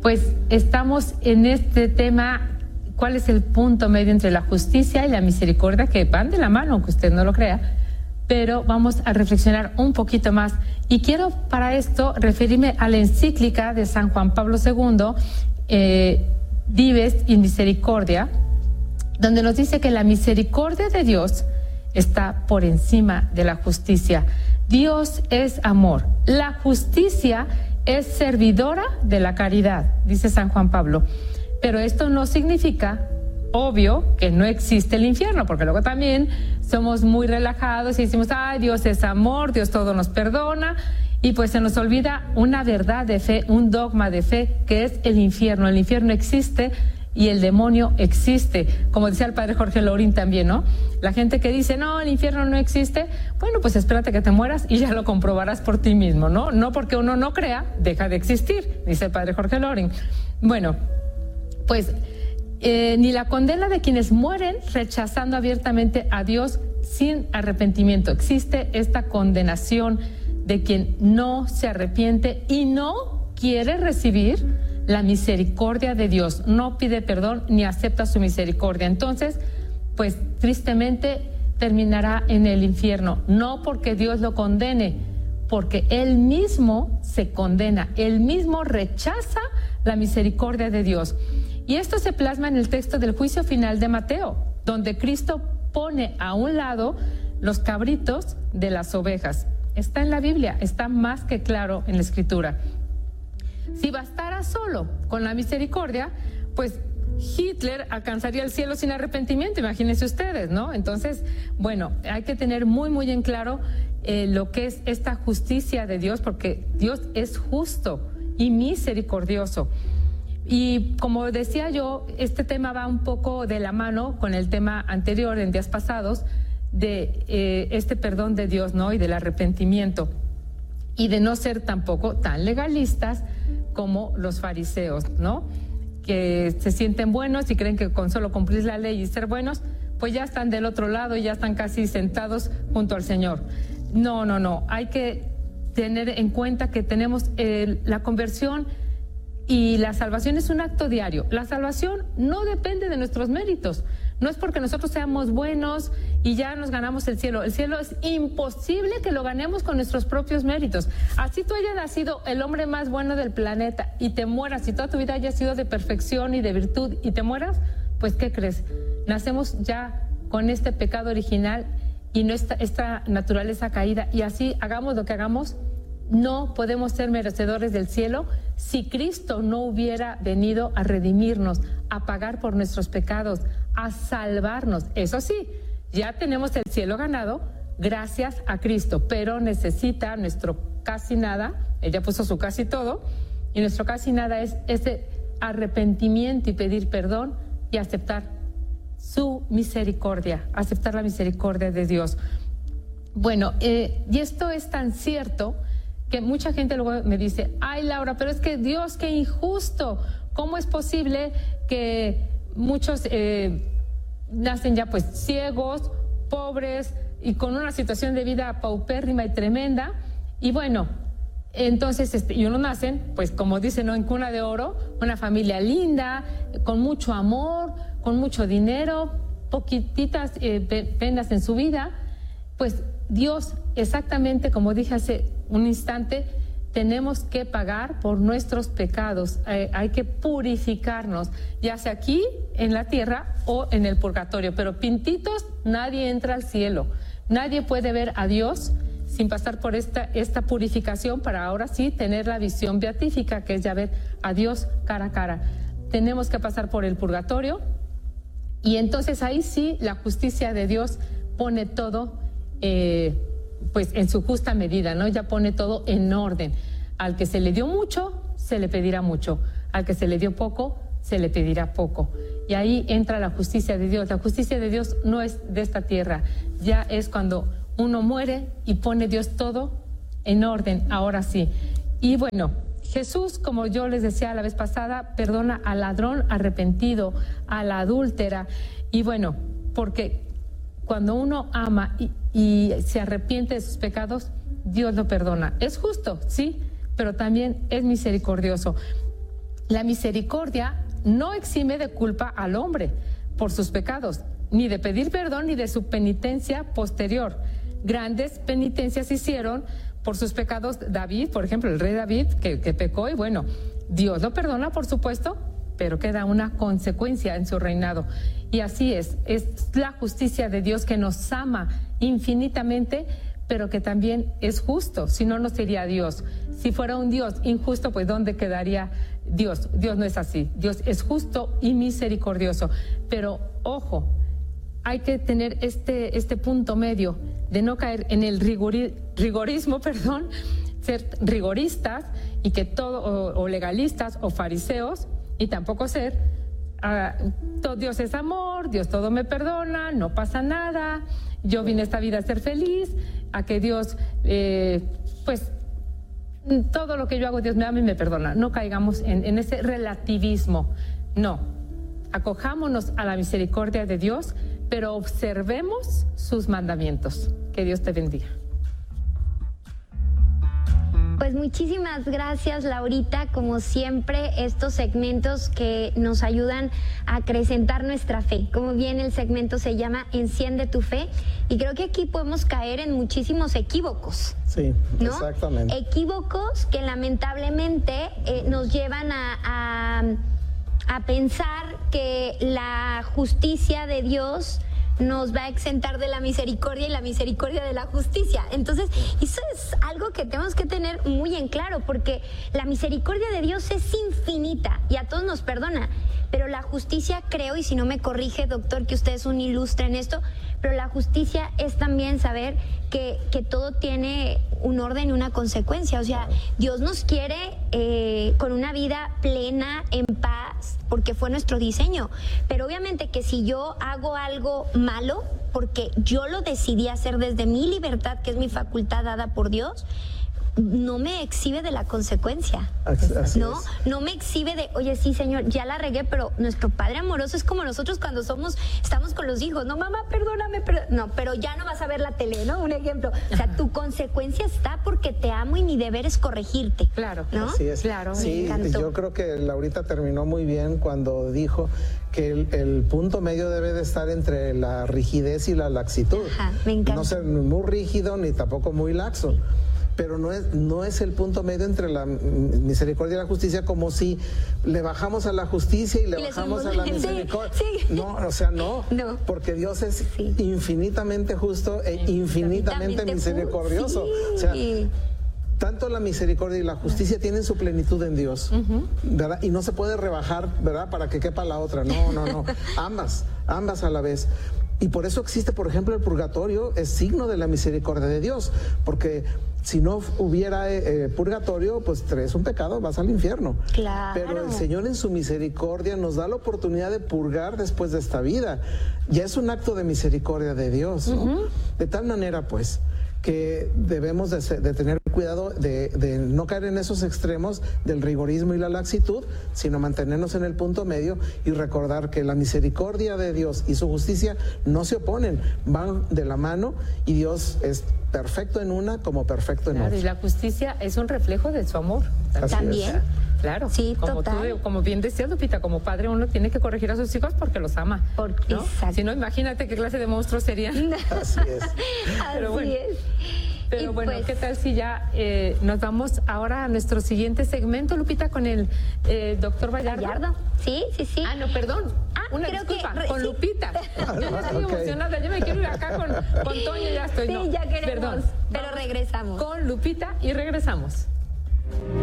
pues estamos en este tema, ¿cuál es el punto medio entre la justicia y la misericordia? Que van de la mano, aunque usted no lo crea, pero vamos a reflexionar un poquito más. Y quiero para esto referirme a la encíclica de San Juan Pablo II, Dives in Misericordia, donde nos dice que la misericordia de Dios está por encima de la justicia. Dios es amor. La justicia es servidora de la caridad, dice San Juan Pablo. Pero esto no significa, obvio, que no existe el infierno, porque luego también somos muy relajados y decimos, ay, Dios es amor, Dios todo nos perdona, y pues se nos olvida una verdad de fe, un dogma de fe, que es el infierno. El infierno existe y el demonio existe, como decía el padre Jorge Loring también, ¿no? La gente que dice, no, el infierno no existe, bueno, pues espérate que te mueras y ya lo comprobarás por ti mismo, ¿no? No porque uno no crea, deja de existir, dice el padre Jorge Loring. Bueno, pues ni la condena de quienes mueren rechazando abiertamente a Dios sin arrepentimiento. Existe esta condenación de quien no se arrepiente y no quiere recibir la misericordia de Dios, no pide perdón ni acepta su misericordia. Entonces, pues tristemente terminará en el infierno, no porque Dios lo condene, porque él mismo se condena, él mismo rechaza la misericordia de Dios. Y esto se plasma en el texto del juicio final de Mateo, donde Cristo pone a un lado los cabritos de las ovejas. Está en la Biblia, está más que claro en la Escritura. Si bastara solo con la misericordia, pues Hitler alcanzaría el cielo sin arrepentimiento, imagínense ustedes, ¿no? Entonces, bueno, hay que tener muy, muy en claro lo que es esta justicia de Dios, porque Dios es justo y misericordioso. Y como decía yo, este tema va un poco de la mano con el tema anterior, en días pasados, de este perdón de Dios, ¿no? Y del arrepentimiento. Y de no ser tampoco tan legalistas como los fariseos, ¿no? Que se sienten buenos y creen que con solo cumplir la ley y ser buenos, pues ya están del otro lado y ya están casi sentados junto al Señor. No. Hay que tener en cuenta que tenemos la conversión y la salvación es un acto diario. La salvación no depende de nuestros méritos. No es porque nosotros seamos buenos y ya nos ganamos el cielo. El cielo es imposible que lo ganemos con nuestros propios méritos. Así tú hayas nacido el hombre más bueno del planeta y te mueras, y toda tu vida haya sido de perfección y de virtud y te mueras, pues ¿qué crees? Nacemos ya con este pecado original y esta naturaleza caída, y así hagamos lo que hagamos, no podemos ser merecedores del cielo si Cristo no hubiera venido a redimirnos, a pagar por nuestros pecados, a salvarnos. Eso sí, ya tenemos el cielo ganado gracias a Cristo, pero necesita nuestro casi nada. Ella puso su casi todo, y nuestro casi nada es ese arrepentimiento y pedir perdón y aceptar su misericordia, aceptar la misericordia de Dios. Bueno, y esto es tan cierto que mucha gente luego me dice, ay Laura, pero es que Dios, qué injusto, ¿cómo es posible que muchos nacen ya pues ciegos, pobres y con una situación de vida paupérrima y tremenda? Y bueno, entonces y unos nacen, pues como dicen, ¿no?, en cuna de oro, una familia linda, con mucho amor, con mucho dinero, poquititas penas en su vida. Pues Dios, exactamente como dije hace un instante, tenemos que pagar por nuestros pecados. Hay que purificarnos, ya sea aquí en la tierra o en el purgatorio. Pero pintitos, nadie entra al cielo. Nadie puede ver a Dios sin pasar por esta purificación para ahora sí tener la visión beatífica, que es ya ver a Dios cara a cara. Tenemos que pasar por el purgatorio, y entonces ahí sí la justicia de Dios pone todo pues en su justa medida, ¿no? Ya pone todo en orden. Al que se le dio mucho, se le pedirá mucho. Al que se le dio poco, se le pedirá poco. Y ahí entra la justicia de Dios. La justicia de Dios no es de esta tierra. Ya es cuando uno muere y pone Dios todo en orden, ahora sí. Y bueno, Jesús, como yo les decía la vez pasada, perdona al ladrón arrepentido, a la adúltera. Y bueno, porque cuando uno ama y se arrepiente de sus pecados, Dios lo perdona. Es justo, sí, pero también es misericordioso. La misericordia no exime de culpa al hombre por sus pecados, ni de pedir perdón ni de su penitencia posterior. Grandes penitencias hicieron por sus pecados David, por ejemplo, el rey David que pecó, y bueno, Dios lo perdona, por supuesto, pero queda una consecuencia en su reinado. Y así es la justicia de Dios, que nos ama infinitamente, pero que también es justo, si no, no sería Dios. Si fuera un Dios injusto, pues ¿dónde quedaría Dios? Dios no es así. Dios es justo y misericordioso. Pero ojo, hay que tener este punto medio de no caer en el rigorismo, ser rigoristas y que todo, o legalistas o fariseos, y tampoco ser Dios es amor, Dios todo me perdona, no pasa nada, yo vine a esta vida a ser feliz, a que Dios, pues todo lo que yo hago Dios me ama y me perdona. No caigamos en ese relativismo, no. Acojámonos a la misericordia de Dios, pero observemos sus mandamientos. Que Dios te bendiga. Pues muchísimas gracias, Laurita, como siempre, estos segmentos que nos ayudan a acrecentar nuestra fe. Como bien el segmento se llama Enciende tu fe, y creo que aquí podemos caer en muchísimos equívocos. Sí, ¿no? Exactamente. Equívocos que lamentablemente nos llevan a pensar que la justicia de Dios nos va a exentar de la misericordia y la misericordia de la justicia. Entonces, eso es algo que tenemos que tener muy en claro, porque la misericordia de Dios es infinita y a todos nos perdona, pero la justicia, creo, y si no me corrige, doctor, que usted es un ilustre en esto, pero la justicia es también saber que todo tiene un orden y una consecuencia. O sea, Dios nos quiere con una vida plena, en paz, porque fue nuestro diseño. Pero obviamente que si yo hago algo malo, porque yo lo decidí hacer desde mi libertad, que es mi facultad dada por Dios, no me exhibe de la consecuencia. Así ¿no? es. No me exhibe de, oye, sí, Señor, ya la regué, pero nuestro Padre amoroso es como nosotros cuando estamos con los hijos. No, mamá, perdóname, no, pero ya no vas a ver la tele, ¿no? Un ejemplo. O sea, tu consecuencia está porque te amo y mi deber es corregirte. Claro, ¿no? Así es. Claro. Sí, yo creo que Laurita terminó muy bien cuando dijo que el punto medio debe de estar entre la rigidez y la laxitud. Ajá, me encanta. No ser muy rígido ni tampoco muy laxo. Pero no es el punto medio entre la misericordia y la justicia, como si le bajamos a la justicia y le bajamos a la misericordia. Sí. No, o sea, no. Porque Dios es infinitamente justo e infinitamente misericordioso. O sea, tanto la misericordia y la justicia tienen su plenitud en Dios, ¿verdad? Y no se puede rebajar, ¿verdad? Para que quepa la otra. No. Ambas a la vez. Y por eso existe, por ejemplo, el purgatorio, es signo de la misericordia de Dios, porque si no hubiera purgatorio, pues traes un pecado, vas al infierno. Claro. Pero el Señor en su misericordia nos da la oportunidad de purgar después de esta vida. Ya es un acto de misericordia de Dios, ¿no? De tal manera, pues, que debemos de tener cuidado de no caer en esos extremos del rigorismo y la laxitud, sino mantenernos en el punto medio y recordar que la misericordia de Dios y su justicia no se oponen, van de la mano, y Dios es perfecto en una como perfecto en otra. Y la justicia es un reflejo de su amor. También. Claro, sí, como total. como bien decías, Lupita, como padre uno tiene que corregir a sus hijos porque los ama, ¿no? Exacto. Si no, imagínate qué clase de monstruos serían. Así es. Pero bueno, Así es. Pero bueno, pues, ¿qué tal si ya nos vamos ahora a nuestro siguiente segmento, Lupita, con el doctor Vallardo? Sí. Ah, no, perdón. Una creo disculpa, que con sí. Lupita. Ya estoy emocionada, yo me quiero ir acá con Toño, ya estoy. Sí, no, ya queremos, perdón. pero regresamos. Con Lupita y regresamos.